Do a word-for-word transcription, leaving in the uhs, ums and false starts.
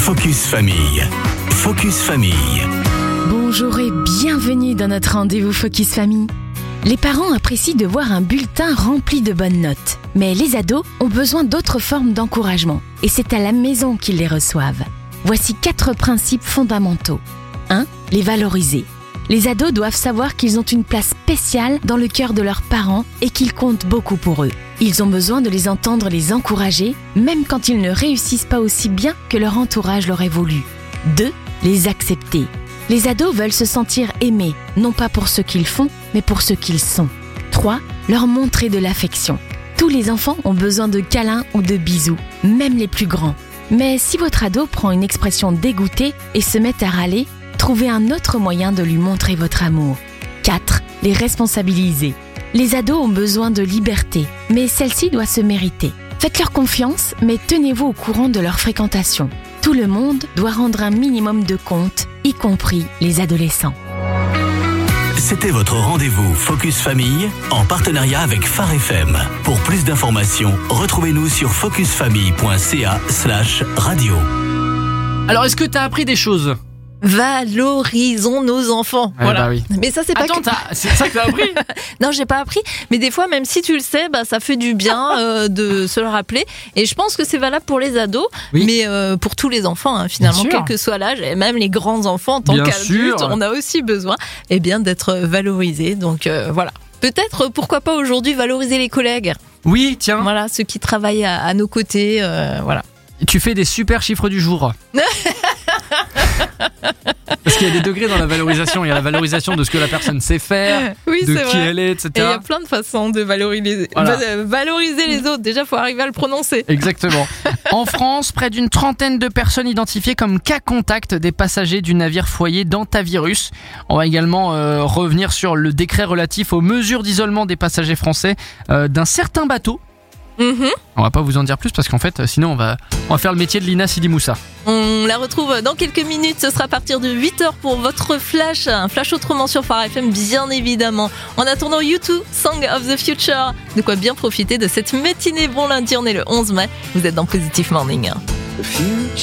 Focus Famille. Focus Famille. Bonjour et bienvenue dans notre rendez-vous Focus Famille. Les parents apprécient de voir un bulletin rempli de bonnes notes. Mais les ados ont besoin d'autres formes d'encouragement. Et c'est à la maison qu'ils les reçoivent. Voici quatre principes fondamentaux. un. Les valoriser. Les ados doivent savoir qu'ils ont une place spéciale dans le cœur de leurs parents et qu'ils comptent beaucoup pour eux. Ils ont besoin de les entendre les encourager, même quand ils ne réussissent pas aussi bien que leur entourage l'aurait voulu. deux. Les accepter. Les ados veulent se sentir aimés, non pas pour ce qu'ils font, mais pour ce qu'ils sont. trois. Leur montrer de l'affection. Tous les enfants ont besoin de câlins ou de bisous, même les plus grands. Mais si votre ado prend une expression dégoûtée et se met à râler, trouvez un autre moyen de lui montrer votre amour. quatre. Les responsabiliser. Les ados ont besoin de liberté, mais celle-ci doit se mériter. Faites-leur confiance, mais tenez-vous au courant de leur fréquentation. Tout le monde doit rendre un minimum de compte, y compris les adolescents. C'était votre rendez-vous Focus Famille en partenariat avec Phare F M. Pour plus d'informations, retrouvez-nous sur focusfamille.ca slash radio. Alors, est-ce que tu as appris des choses ? Valorisons nos enfants. Ouais, voilà. bah oui. Mais ça, c'est pas Attends, que... t'as... c'est ça que t'as appris ? Non, j'ai pas appris. Mais des fois, même si tu le sais, bah, ça fait du bien euh, de se le rappeler. Et je pense que c'est valable pour les ados, oui. mais euh, pour tous les enfants, hein, finalement, quel que soit l'âge, et même les grands enfants en tant bien qu'adultes, sûr. on a aussi besoin, eh bien, d'être valorisés. Donc euh, voilà. Peut-être, pourquoi pas aujourd'hui valoriser les collègues. Oui, tiens. Voilà, ceux qui travaillent à, à nos côtés. Euh, voilà. Tu fais des super chiffres du jour. Parce qu'il y a des degrés dans la valorisation. Il y a la valorisation de ce que la personne sait faire, oui, de c'est qui vrai. elle est, et Et cetera. il y a plein de façons de valoriser, Voilà. va- valoriser les autres. Déjà, il faut arriver à le prononcer. Exactement. En France, près d'une trentaine de personnes identifiées comme cas contact des passagers du navire foyer d'Antavirus. On va également euh, revenir sur le décret relatif aux mesures d'isolement des passagers français euh, d'un certain bateau. Mm-hmm. On va pas vous en dire plus parce qu'en fait, sinon on va, on va faire le métier de Lina Sidi Moussa. On la retrouve dans quelques minutes. Ce sera à partir de huit heures pour votre flash. Un flash autrement sur Phare F M, bien évidemment. En attendant, U deux, Song of the Future. De quoi bien profiter de cette matinée. Bon lundi, on est le onze mai. Vous êtes dans Positive Morning. The future